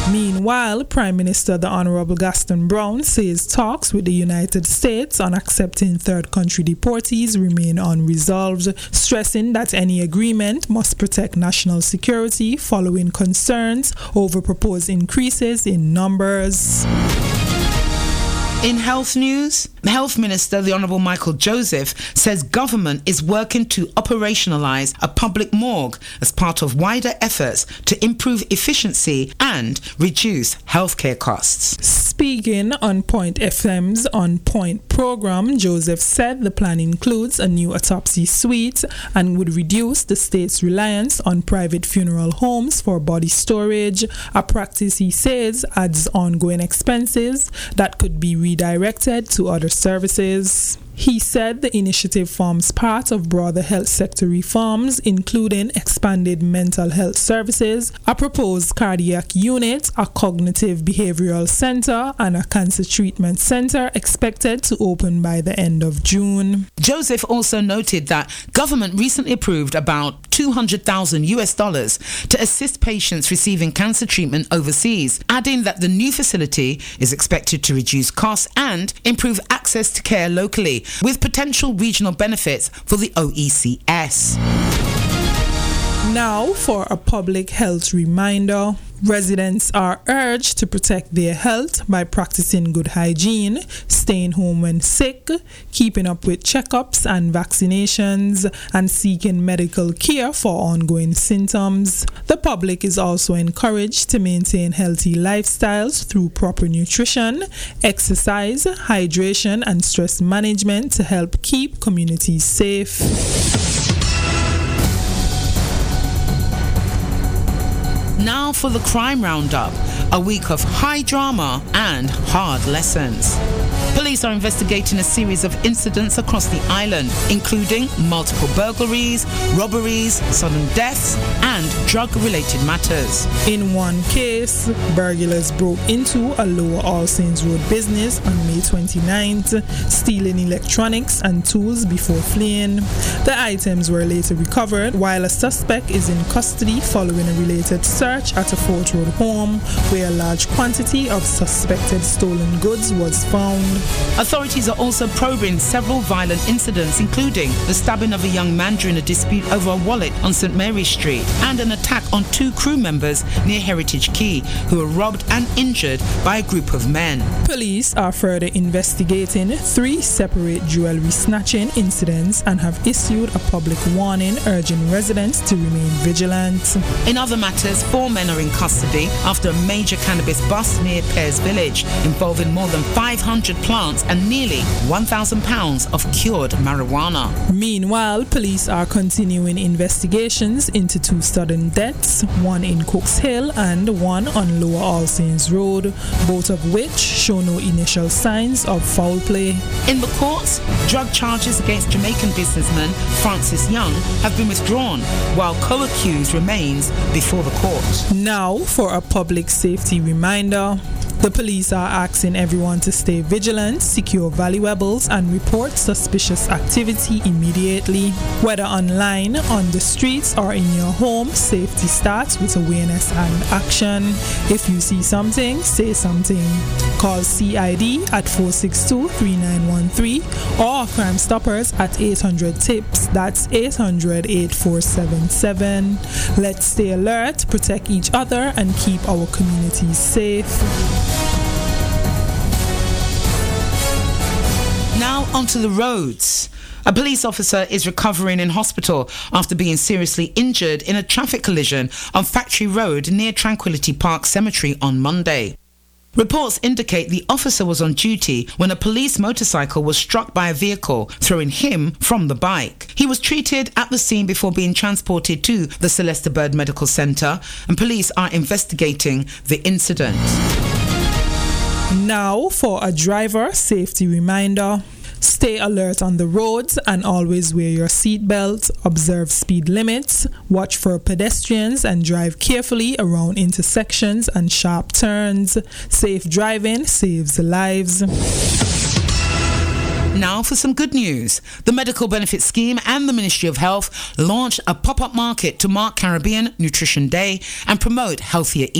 Meanwhile, Prime Minister the Honorable Gaston Brown says talks with the United States on accepting third country deportees remain unresolved, stressing that any agreement must protect national security following concerns over proposed increases in numbers. In health news, Health Minister the Honourable Michael Joseph says government is working to operationalise a public morgue as part of wider efforts to improve efficiency and reduce healthcare costs. Speaking on Point FM's On Point programme, Joseph said the plan includes a new autopsy suite and would reduce the state's reliance on private funeral homes for body storage, a practice he says adds ongoing expenses that could be redirected to other services. He said the initiative forms part of broader health sector reforms, including expanded mental health services, a proposed cardiac unit, a cognitive behavioral center, and a cancer treatment center expected to open by the end of June. Joseph also noted that government recently approved about $200,000 to assist patients receiving cancer treatment overseas, adding that the new facility is expected to reduce costs and improve access to care locally, with potential regional benefits for the OECS. Now for a public health reminder. Residents are urged to protect their health by practicing good hygiene, staying home when sick, keeping up with checkups and vaccinations, and seeking medical care for ongoing symptoms. The public is also encouraged to maintain healthy lifestyles through proper nutrition, exercise, hydration, and stress management to help keep communities safe. Now for the Crime Roundup, a week of high drama and hard lessons. Police are investigating a series of incidents across the island, including multiple burglaries, robberies, sudden deaths, and drug-related matters. In one case, burglars broke into a Lower All Saints Road business on May 29th, stealing electronics and tools before fleeing. The items were later recovered, while a suspect is in custody following a related search at a Fort Road home, where a large quantity of suspected stolen goods was found. Authorities are also probing several violent incidents, including the stabbing of a young man during a dispute over a wallet on St. Mary's Street and an attack on 2 crew members near Heritage Quay who were robbed and injured by a group of men. Police are further investigating 3 separate jewelry snatching incidents and have issued a public warning urging residents to remain vigilant. In other matters, 4 men are in custody after a major cannabis bust near Pears Village involving more than 500 plants and nearly £1,000 of cured marijuana. Meanwhile, police are continuing investigations into 2 sudden deaths, one in Cooks Hill and one on Lower All Saints Road, both of which show no initial signs of foul play. In the courts, drug charges against Jamaican businessman Francis Young have been withdrawn, while co-accused remains before the court. Now for a public safety reminder. The police are asking everyone to stay vigilant, secure valuables, and report suspicious activity immediately. Whether online, on the streets, or in your home, safety starts with awareness and action. If you see something, say something. Call CID at 462-3913 or Crime Stoppers at 800-TIPS. That's 800-8477. Let's stay alert, protect each other, and keep our communities safe. Now onto the roads. A police officer is recovering in hospital after being seriously injured in a traffic collision on Factory Road near Tranquility Park Cemetery on Monday. Reports indicate the officer was on duty when a police motorcycle was struck by a vehicle, throwing him from the bike. He was treated at the scene before being transported to the Celesta Bird Medical Centre, and police are investigating the incident. Now for a driver safety reminder. Stay alert on the roads and always wear your seatbelt, observe speed limits, watch for pedestrians and drive carefully around intersections and sharp turns. Safe driving saves lives. Now for some good news. The Medical Benefit Scheme and the Ministry of Health launched a pop-up market to mark Caribbean Nutrition Day and promote healthier eating.